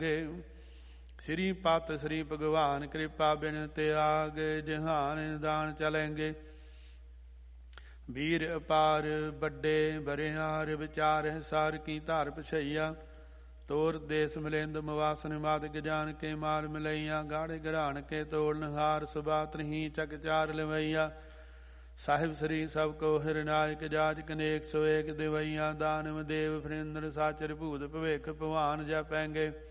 श्री पत श्री भगवान कृपा बिन त्याग जहान दान चलेंगे। वीर अपार बड़े बरिहार विचार सार की धार पछैया। तोर देश मिलेंद मवासन मादिक जान के मार मिलैया। गाढ़े घरान के तोलन हार सुबात नहीं चक चार लवैया। साहिब श्री सब को हिरनायक जाज कनेक सो एक दिवैया। दानव देव फरिंद्र साचर भूत भविख भवान जपैंगे।